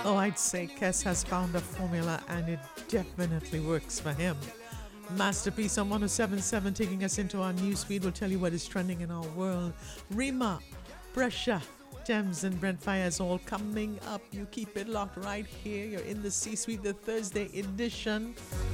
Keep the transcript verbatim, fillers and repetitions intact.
Oh, I'd say Kes has found a formula and it definitely works for him. Masterpiece on one oh seven point seven taking us into our newsfeed. We'll tell you what is trending in our world. Rima, Brescia, Thames and Brent Fires all coming up. You keep it locked right here. You're in the C-Suite, the Thursday edition.